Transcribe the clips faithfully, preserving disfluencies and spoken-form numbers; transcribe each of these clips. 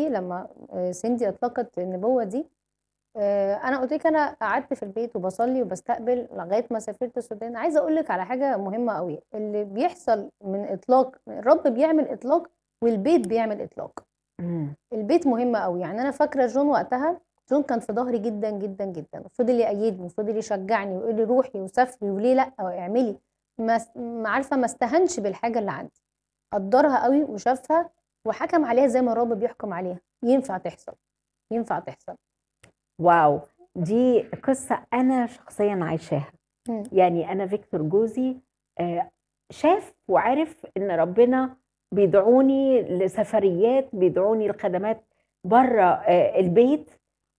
دي لما آه، سندي اطلقت النبوه دي، آه، انا قلت لك انا قعدت في البيت وبصلي وبستقبل لغايه ما سافرت السودان. عايزه اقول لك على حاجه مهمه قوي اللي بيحصل من اطلاق. الرب بيعمل اطلاق والبيت بيعمل اطلاق. مم. البيت مهم قوي. يعني انا فاكره جون وقتها، جون كان في ظهري جدا جدا جدا، وفضل يأيدني وفضل يشجعني ويقول لي روحي وسافري وليه لا واعملي. ما س- ما عارفه ما استهنش بالحاجه اللي عندي، قدرها قوي وشافها وحكم عليها زي ما الرب بيحكم عليها. ينفع تحصل، ينفع تحصل. واو، دي قصة أنا شخصيا عايشاها. مم. يعني أنا فيكتور جوزي آه، شاف وعرف إن ربنا بيدعوني لسفريات، بيدعوني لخدمات بره آه، البيت،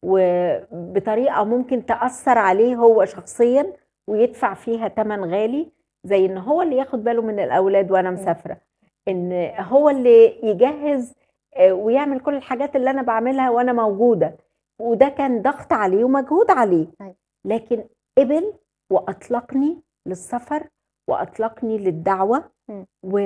وبطريقة ممكن تأثر عليه هو شخصيا ويدفع فيها تمن غالي، زي إن هو اللي ياخد باله من الأولاد وأنا مم. مسافرة، إن هو اللي يجهز آه، ويعمل كل الحاجات اللي أنا بعملها وأنا موجودة. وده كان ضغط عليه ومجهود عليه، أيوة. لكن قبل وأطلقني للسفر وأطلقني للدعوة، مم.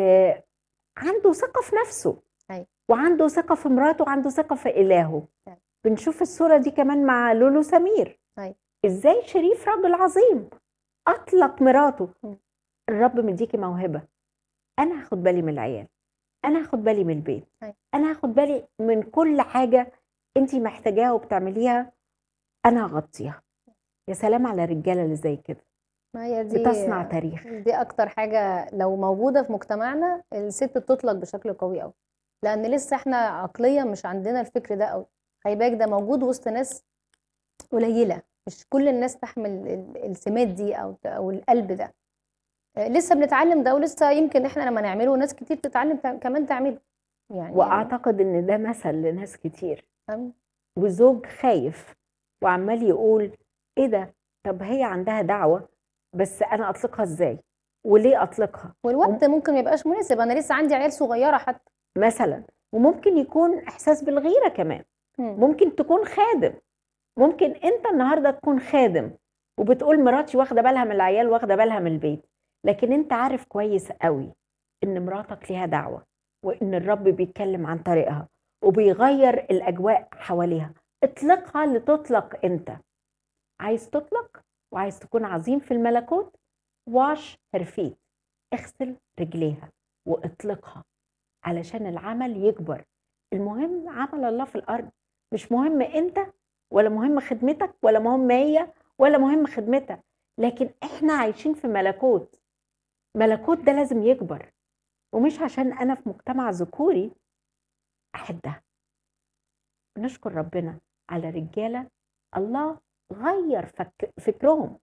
وعنده ثقة في نفسه أيوة. وعنده ثقة في مراته وعنده ثقة في إلهه. أيوة. بنشوف الصورة دي كمان مع لولو سمير، أيوة. إزاي شريف راجل عظيم أطلق مراته. مم. الرب مديكي موهبة، أنا هاخد بالي من العيال، أنا هاخد بالي من البيت، أيوة. أنا هاخد بالي من كل حاجة أنتي محتاجاها وبتعمليها، أنا هغطيها. يا سلام على الرجالة اللي زي كده، ما هي دي بتصنع تاريخ. دي اكتر حاجه لو موجوده في مجتمعنا الست بتطلق بشكل قوي قوي، لان لسه احنا عقليا مش عندنا الفكر ده قوي. خلي بالك ده موجود وسط ناس قليله، مش كل الناس تحمل ال- السمات دي او او القلب ده. آه، لسه بنتعلم ده، ولسه يمكن احنا لما نعمله ناس كتير تتعلم تع- كمان تعمله يعني. وأعتقد إن ده مثل لناس كتير. فاهم؟ وزوج خايف وعمال يقول إيه ده، طب هي عندها دعوة بس أنا أطلقها إزاي وليه أطلقها؟ وم- والوقت ممكن ما يبقاش مناسب، انا لسه عندي عيال صغيره حتى. مثلا، وممكن يكون إحساس بالغيرة كمان. مم. ممكن تكون خادم، ممكن أنت النهاردة تكون خادم وبتقول مراتي واخدة بالها من العيال واخدة بالها من البيت، لكن أنت عارف كويس قوي إن مراتك ليها دعوة، وإن الرب بيتكلم عن طريقها وبيغير الأجواء حواليها. اطلقها لتطلق أنت. عايز تطلق وعايز تكون عظيم في الملكوت، واش هير فيت، اغسل رجليها واطلقها علشان العمل يكبر. المهم عمل الله في الأرض، مش مهم أنت ولا مهم خدمتك ولا مهم هي ولا مهم خدمتها، لكن احنا عايشين في ملكوت. ملكوت ده لازم يكبر، ومش عشان أنا في مجتمع ذكوري أحدها. نشكر ربنا على رجالة الله غير فك فكرهم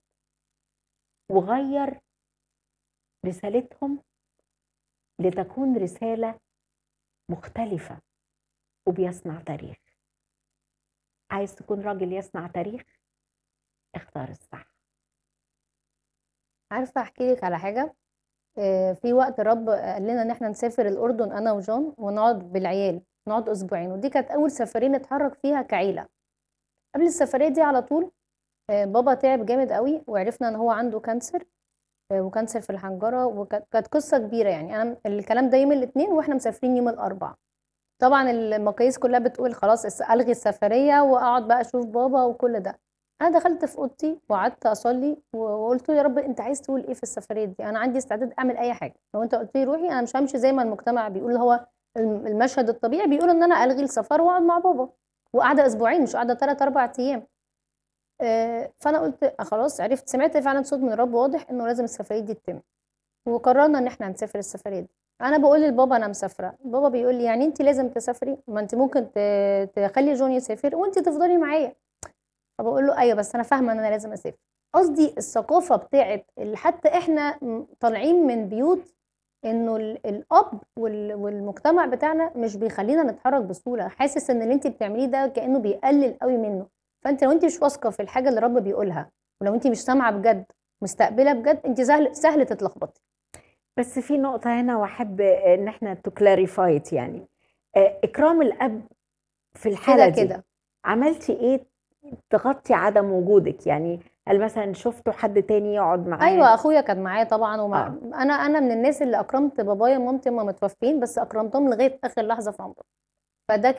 وغير رسالتهم لتكون رسالة مختلفة وبيصنع تاريخ. عايز تكون راجل يصنع تاريخ؟ اختار الصح. عارفه احكي لك على حاجه؟ آه، في وقت الرب قال لنا ان احنا نسافر الاردن انا وجون ونقعد بالعيال، نقعد اسبوعين، ودي كانت اول سفريه نتحرك فيها كعيله. قبل السفريه دي على طول آه، بابا تعب جامد قوي، وعرفنا ان هو عنده كانسر، آه، وكانسر في الحنجره، وكانت كانت قصه كبيره. يعني انا الكلام ده يوم الاثنين واحنا مسافرين يوم الاربعاء. طبعا المقاييس كلها بتقول خلاص الس- الغي السفريه واقعد بقى اشوف بابا وكل ده. انا دخلت في اوضتي وقعدت اصلي وقلت له يا رب انت عايز تقول ايه في السفريه دي؟ انا عندي استعداد اعمل اي حاجه. لو انت قلت لي روحي انا مش همشي زي ما المجتمع بيقول. هو الم- المشهد الطبيعي بيقول ان انا الغي السفر واقعد مع بابا، وقاعده اسبوعين مش قاعده ثلاث اربع ايام. آه، فانا قلت آه، خلاص عرفت، سمعت فعلا صوت من الرب واضح انه لازم السفريه دي تتم. وقررنا ان احنا هنسافر السفريه دي. انا بقول لبابا انا مسافره، بابا بيقول لي يعني انت لازم تسافري؟ ما انت ممكن ت- تخلي جون يسافر وانت تفضلي معايا. فبقول له ايوه بس انا فاهمه ان انا لازم اسافر. قصدي الثقافه بتاعت اللي حتى احنا م- طالعين من بيوت انه ال- الاب وال- والمجتمع بتاعنا مش بيخلينا نتحرك بسهوله، حاسس ان اللي انت بتعمليه ده كانه بيقلل قوي منه. فانت لو انت مش واثقه في الحاجه اللي الرب بيقولها، ولو انت مش سامعه بجد مستقبله بجد، انت سهل سهل تتلخبطي. بس في نقطة هنا وأحب إن احنا تو كلاريفايت، يعني آه، إكرام الأب في كده الحالة دي كده. عملتي إيه تغطي عدم وجودك؟ يعني هل مثلا شفتوا حد تاني يقعد معاه؟ ايوه اخويا كان معايا طبعا، وما اه، انا انا من الناس اللي اكرمت بابايا ومامتي، هم متوفين بس اكرمتهم لغايه اخر لحظه في عمرهم. فده